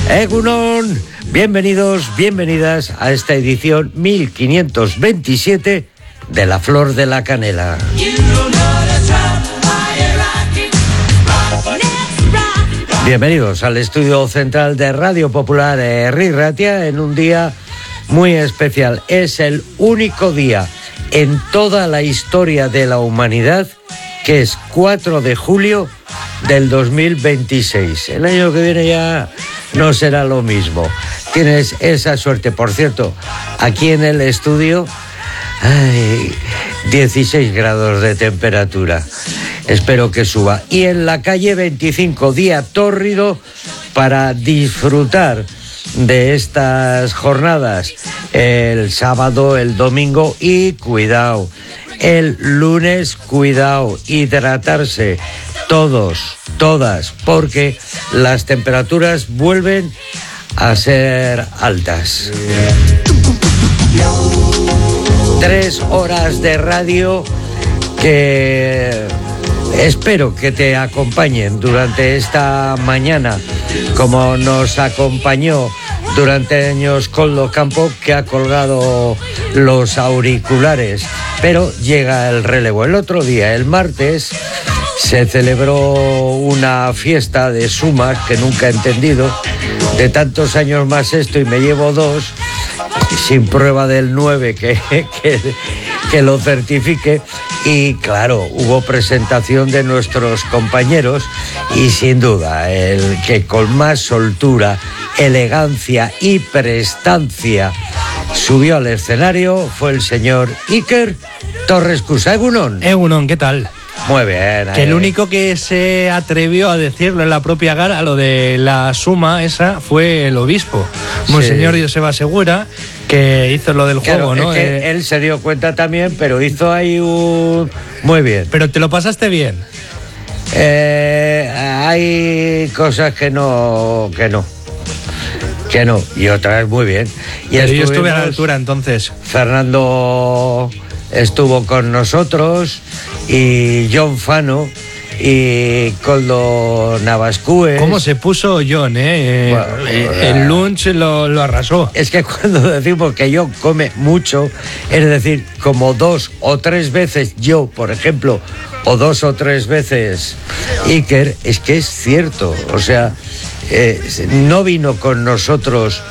Egunon, bienvenidos, bienvenidas a esta edición 1527 de La Flor de la Canela. Bienvenidos al estudio central de Radio Popular Herri Ratia en un día muy especial. Es el único día en toda la historia de la humanidad que es 4 de julio del 2026. El año que viene ya no será lo mismo. Tienes esa suerte. Por cierto, aquí en el estudio, 16 grados de temperatura. Espero que suba. Y en la calle 25, día tórrido para disfrutar de estas jornadas. El sábado, el domingo y cuidado. El lunes, cuidado, hidratarse. Todos, todas, porque las temperaturas vuelven a ser altas. 3 horas de radio que espero que te acompañen durante esta mañana, como nos acompañó durante años Coldo Campo, que ha colgado los auriculares, pero llega el relevo. El otro día, el martes, se celebró una fiesta de sumas que nunca he entendido. De tantos años más esto y me llevo 2, sin prueba del 9 que lo certifique. Y claro, hubo presentación de nuestros compañeros y sin duda el que con más soltura, elegancia y prestancia subió al escenario fue el señor Iker Torrescusa. Egunon. Egunon, ¿qué tal? Muy bien. Que el único que se atrevió a decirlo en la propia gala, lo de la suma esa, fue el obispo, Monseñor Joseba Segura, que hizo lo del juego, ¿no? Es que él se dio cuenta también, pero hizo ahí un... Muy bien. ¿Pero te lo pasaste bien? Hay cosas que no, y otras muy bien. Y pero yo estuve a la altura entonces. Fernando estuvo con nosotros y John Fano y Coldo Navascue. ¿Cómo se puso John, Bueno, el lunch lo arrasó. Es que cuando decimos que John come mucho, es decir, como 2 o 3 veces yo, por ejemplo, o 2 o 3 veces Iker, es que es cierto. O sea, no vino con nosotros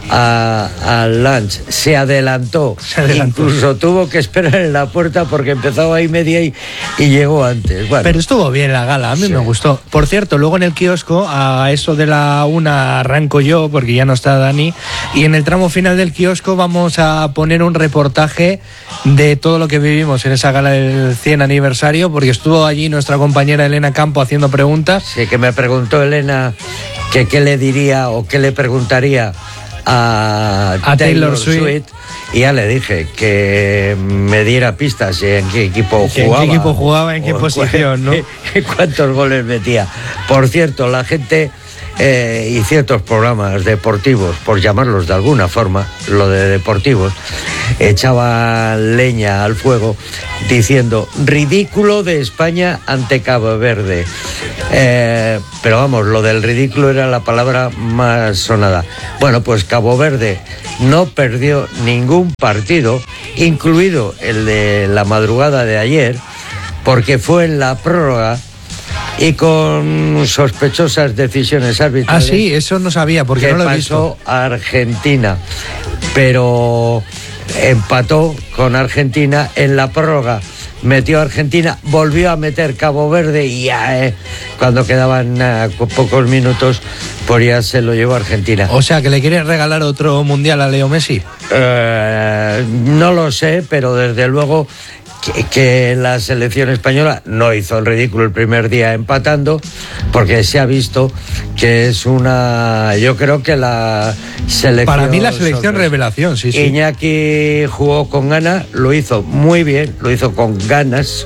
al lunch, se adelantó. Incluso tuvo que esperar en la puerta porque empezaba ahí media y llegó antes. Bueno, pero estuvo bien la gala, a mí me gustó. Por cierto, luego en el kiosco, a eso de la 1 arranco yo, porque ya no está Dani, y en el tramo final del kiosco vamos a poner un reportaje de todo lo que vivimos en esa gala del 100 aniversario, porque estuvo allí nuestra compañera Elena Campo haciendo preguntas. Sí, que me preguntó Elena que qué le diría o qué le preguntaría a Taylor Swift, y ya le dije que me diera pistas en qué equipo jugaba. ¿En qué equipo jugaba? ¿En qué posición? ¿No? ¿Cuántos goles metía? Por cierto, la gente y ciertos programas deportivos, por llamarlos de alguna forma, lo de deportivos, echaban leña al fuego diciendo ridículo de España ante Cabo Verde. Pero vamos, lo del ridículo era la palabra más sonada. Bueno, pues Cabo Verde no perdió ningún partido, incluido el de la madrugada de ayer, porque fue en la prórroga y con sospechosas decisiones arbitrales. Ah, sí, eso no sabía, porque no lo he visto. Pasó a Argentina, pero empató con Argentina en la prórroga. Metió a Argentina, volvió a meter Cabo Verde y ya, cuando quedaban pocos minutos, pues ya se lo llevó a Argentina. O sea, ¿que le quieren regalar otro mundial a Leo Messi? No lo sé, pero desde luego que la selección española no hizo el ridículo el primer día empatando, porque se ha visto que es yo creo que la selección... Para mí la selección revelación, sí. Iñaki jugó con ganas, lo hizo muy bien, lo hizo con ganas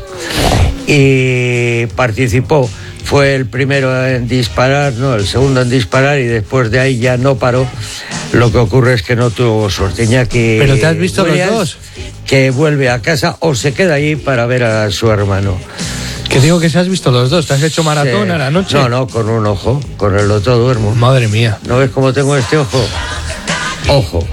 y participó. Fue el primero en disparar, no, el segundo en disparar, y después de ahí ya no paró. Lo que ocurre es que no tuvo suerte. Iñaki, ¿pero te has visto Williams, los dos? Que vuelve a casa o se queda allí para ver a su hermano. Que digo que se has visto los dos, te has hecho maratón a la noche. No, con un ojo, con el otro duermo. Madre mía. ¿No ves cómo tengo este ojo? Ojo.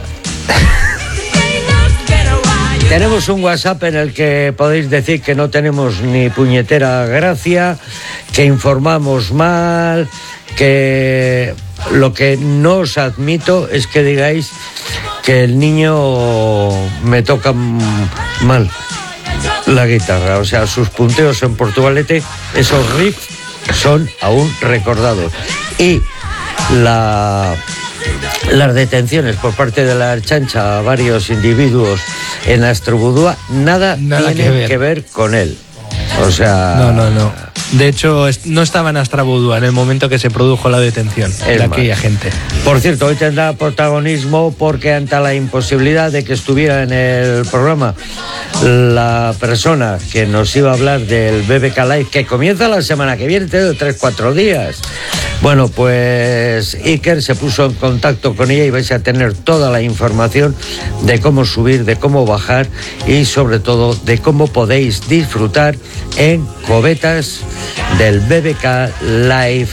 Tenemos un WhatsApp en el que podéis decir que no tenemos ni puñetera gracia, que informamos mal, que lo que no os admito es que digáis que el niño me toca mal la guitarra. O sea, sus punteos en Portugalete, esos riffs son aún recordados. Y las detenciones por parte de la Archancha a varios individuos en Astrobudúa nada tiene que ver con él. O sea... No. De hecho, no estaba en Astrabudúa en el momento que se produjo la detención de aquella gente. Por cierto, hoy tendrá protagonismo porque ante la imposibilidad de que estuviera en el programa la persona que nos iba a hablar del BBK Live, que comienza la semana que viene, 3-4 días. Bueno, pues Iker se puso en contacto con ella y vais a tener toda la información de cómo subir, de cómo bajar y sobre todo de cómo podéis disfrutar en Covetas del BBK Live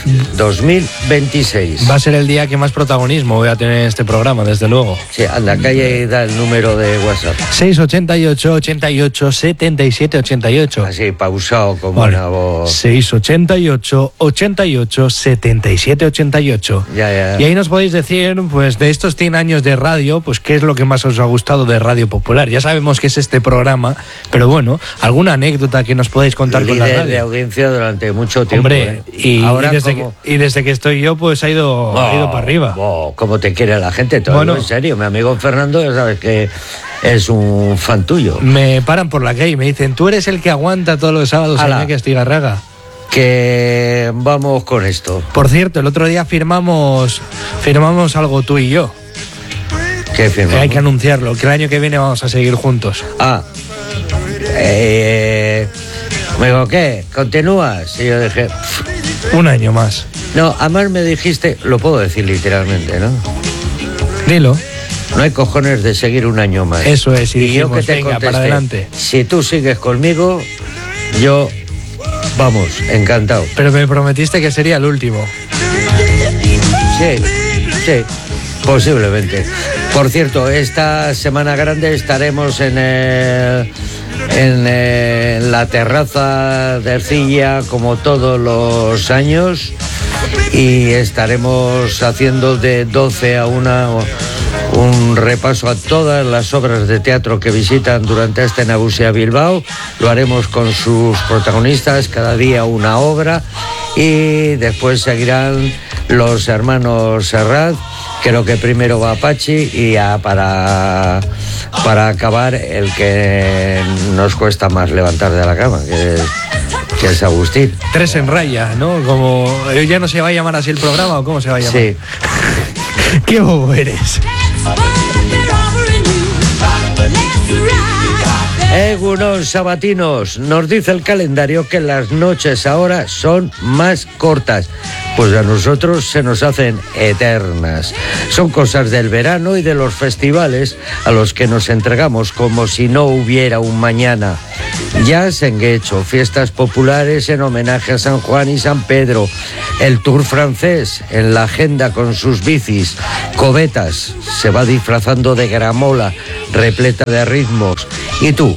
2026. Va a ser el día que más protagonismo voy a tener en este programa, desde luego. Sí, anda, calle y da el número de WhatsApp. 688 88 77 88. Así, pausado, con buena voz. 688 88 77 88. Ya. Y ahí nos podéis decir, pues, de estos 100 años de radio, pues, qué es lo que más os ha gustado de Radio Popular. Ya sabemos que es este programa, pero bueno, alguna anécdota que nos podáis contar con la radio. De audiencia durante mucho tiempo. Hombre, y desde que estoy yo, pues ha ido para arriba. Como te quiere la gente, todo en serio. Mi amigo Fernando, ya sabes que es un fan tuyo. Me paran por la calle y me dicen, tú eres el que aguanta todos los sábados en Iñaki Astigarraga. Que vamos con esto. Por cierto, el otro día firmamos algo tú y yo. ¿Qué firmamos? Que hay que anunciarlo, que el año que viene vamos a seguir juntos. Me dijo, ¿qué? ¿Continúas? Y yo dije... Un año más. No, además me dijiste, lo puedo decir literalmente, ¿no? Dilo. No hay cojones de seguir un año más. Eso es, y dijimos, yo que te venga, contesté, para adelante. Si tú sigues conmigo, yo... Vamos, encantado. Pero me prometiste que sería el último. Sí, posiblemente. Por cierto, esta Semana Grande estaremos en la terraza de Ercilla como todos los años y estaremos haciendo de 12 a 1 un repaso a todas las obras de teatro que visitan durante este Nagusia Bilbao. Lo haremos con sus protagonistas, cada día una obra, y después seguirán los hermanos Serrat. Creo que primero va Apache y ya para acabar el que nos cuesta más levantar de la cama, que es Agustín. 3 en raya, ¿no? Como ya no se va a llamar así el programa, ¿o cómo se va a llamar? Sí. Qué bobo eres. Egunon sabatinos, nos dice el calendario que las noches ahora son más cortas, pues a nosotros se nos hacen eternas. Son cosas del verano y de los festivales a los que nos entregamos como si no hubiera un mañana. Jazz en Guecho, fiestas populares en homenaje a San Juan y San Pedro, el Tour francés en la agenda con sus bicis, Covetas se va disfrazando de gramola repleta de ritmos, y tú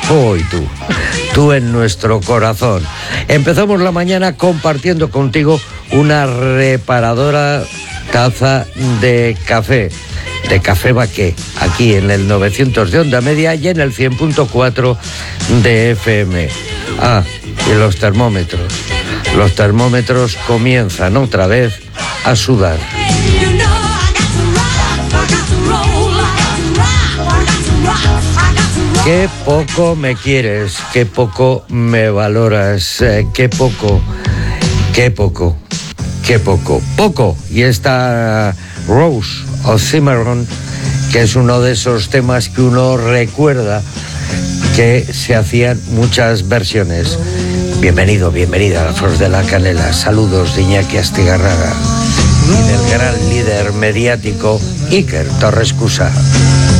en nuestro corazón. Empezamos la mañana compartiendo contigo una reparadora taza de café. De Café Baqué, aquí en el 900 de onda media y en el 100.4 de FM. Y los termómetros. Los termómetros comienzan otra vez a sudar. Qué poco me quieres, qué poco me valoras, qué poco. Y esta Rose of Cimarron, que es uno de esos temas que uno recuerda que se hacían muchas versiones. Bienvenida a la Flor de la Canela. Saludos de Iñaki Astigarraga y del gran líder mediático Iker Torres Cusa.